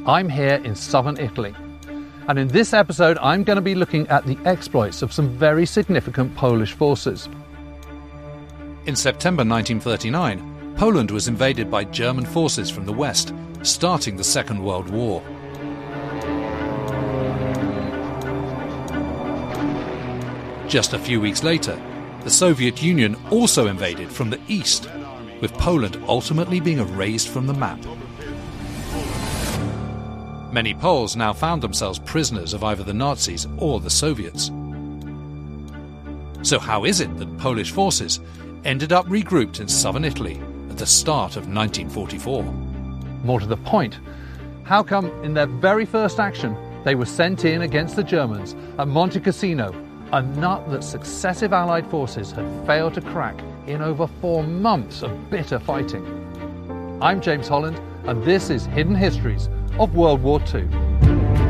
I'm here in southern Italy. And in this episode, I'm going to be looking at the exploits of some very significant Polish forces. In September 1939, Poland was invaded by German forces from the west, starting the Second World War. Just a few weeks later, the Soviet Union also invaded from the east, with Poland ultimately being erased from the map. Many Poles now found themselves prisoners of either the Nazis or the Soviets. So how is it that Polish forces ended up regrouped in southern Italy at the start of 1944? More to the point, how come in their very first action they were sent in against the Germans at Monte Cassino, a nut that successive Allied forces had failed to crack in over 4 months of bitter fighting? I'm James Holland, and this is Hidden Histories of World War II.